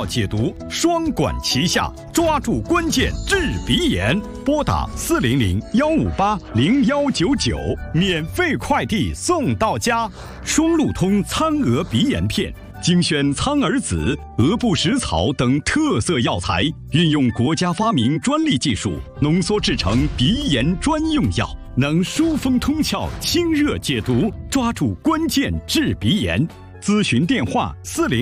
药解毒，双管齐下，抓住关键治鼻炎。拨打400-158-0199，免费快递送到家。双鹿通苍鹅鼻炎片。精选苍耳子、鹅不食草等特色药材，运用国家发明专利技术，浓缩制成鼻炎专用药，能疏风通窍、清热解毒，抓住关键治鼻炎。咨询电话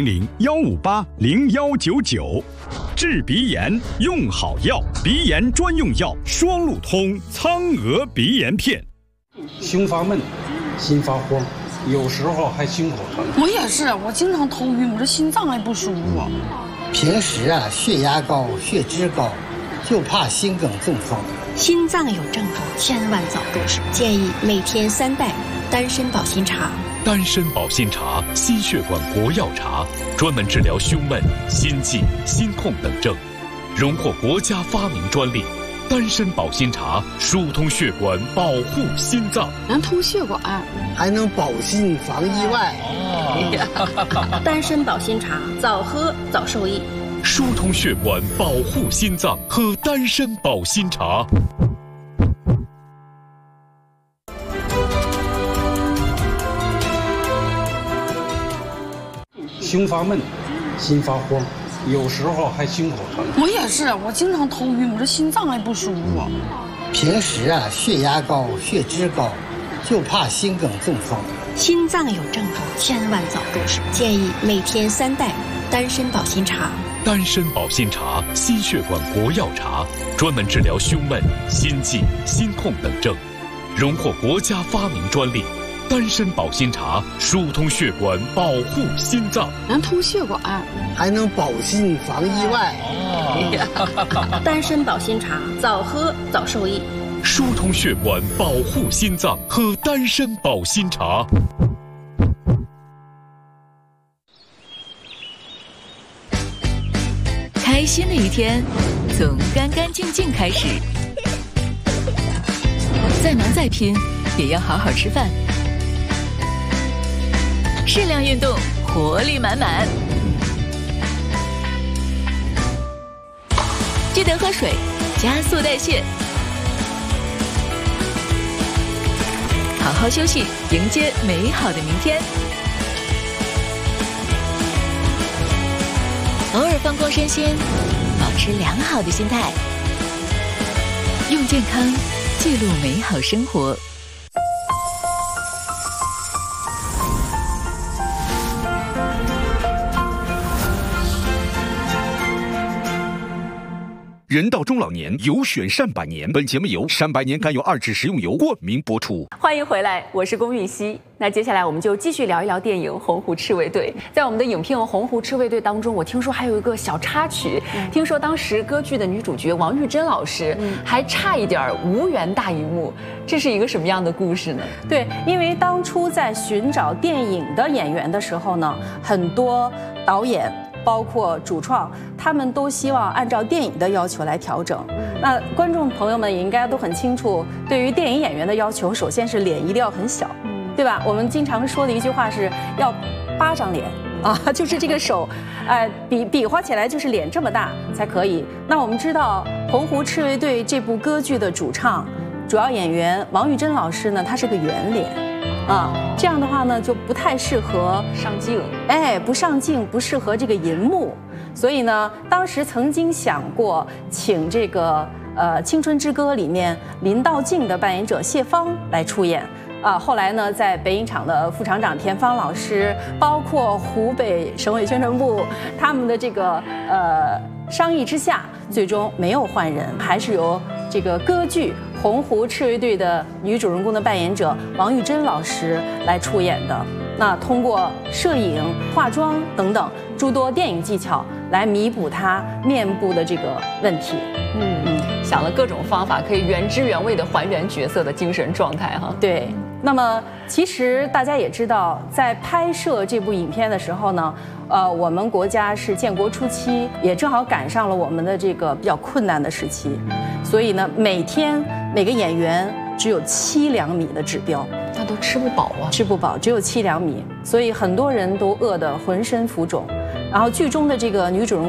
400-158-0199。治鼻炎用好药，鼻炎专用药双鹿通苍鹅鼻炎片。 胸发闷，心发慌。有时候还心口疼。 我也是，我经常头晕，我这心脏还不舒服。 平时血压高、血脂高，就怕心梗中风。 心脏有症状，千万早入手。建议每天3袋丹参保心茶。 丹参保心茶，心血管国药茶，专门治疗胸闷、心悸、心痛等症，荣获国家发明专利。丹参保心茶疏通血管，保护心脏， 能通血管， 还能保心防意外。 丹参保心茶，早喝早受益。 疏通血管，保护心脏，喝丹参保心茶。 胸发闷，心发慌，有时候还心口疼。 我也是，我经常头晕，我这心脏还不舒服。 平时血压高、血脂高，就怕心梗中风。 心脏有症状，千万早入手。建议每天3袋丹参保心茶。 丹参保心茶，心血管国药茶，专门治疗胸闷、心悸、心痛等症，荣获国家发明专利。丹参保心茶疏通血管，保护心脏， 能通血管， 还能保心防意外。 丹参保心茶，早喝早受益。 疏通血管，保护心脏，喝丹参保心茶。 开心的一天，从干干净净开始。再忙再拼，也要好好吃饭。适量运动，活力满满。记得喝水，加速代谢。好好休息，迎接美好的明天。偶尔放空身心，保持良好的心态，用健康记录美好生活。 人到中老年，有选善百年。本节目由善百年甘油2酯食用油冠名播出。 欢迎回来，我是龚玉熙。那接下来我们就继续聊一聊电影《洪湖赤卫队》。在我们的影片《洪湖赤卫队》当中，我听说还有一个小插曲，听说当时歌剧的女主角王玉珍老师还差一点无缘大荧幕，这是一个什么样的故事呢？ 对，因为当初在寻找电影的演员的时候呢，很多导演包括主创，他们都希望按照电影的要求来调整。那观众朋友们也应该都很清楚，对于电影演员的要求，首先是脸一定要很小，对吧？我们经常说的一句话是要8张脸啊，就是这个手，比划起来就是脸这么大才可以。那我们知道《洪湖赤卫队》这部歌剧的主要演员王玉珍老师呢，她是个圆脸。这样的话呢，就不太适合上镜， 不上镜，不适合这个银幕。所以呢，当时曾经想过请这个《青春之歌》里面林道静的扮演者谢芳来出演。后来呢，在北影厂的副厂长田芳老师，包括湖北省委宣传部他们的这个商议之下，最终没有换人，还是由这个歌剧《洪湖赤卫队》的女主人公的扮演者王玉珍老师来出演的。那通过摄影、化妆等等诸多电影技巧来弥补她面部的这个问题。 想了各种方法，可以原汁原味的还原角色的精神状态哈。 对。那么其实大家也知道，在拍摄这部影片的时候呢，我们国家是建国初期，也正好赶上了我们的这个比较困难的时期，所以呢，每天每个演员只有7两米的指标， 那都吃不饱啊， 吃不饱，只有7两米，所以很多人都饿得浑身浮肿。然后剧中的这个女主人公